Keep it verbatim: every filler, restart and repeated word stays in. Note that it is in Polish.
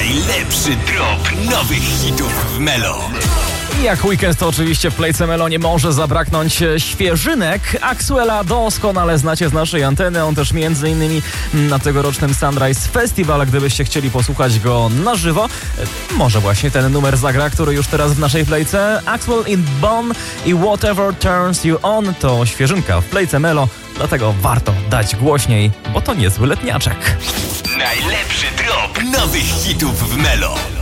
Najlepszy drop nowych hitów w Melo. I jak weekend, to oczywiście w Playce Melo nie może zabraknąć świeżynek. Axwella doskonale znacie z naszej anteny. On też między innymi na tegorocznym Sunrise Festival. Gdybyście chcieli posłuchać go na żywo, może właśnie ten numer zagra, który już teraz w naszej Playce. Axwell in Bonn i Whatever Turns You On to świeżynka w Playce Melo. Dlatego warto dać głośniej, bo to niezły letniaczek. Najlepszy drop nowych hitów w Melo.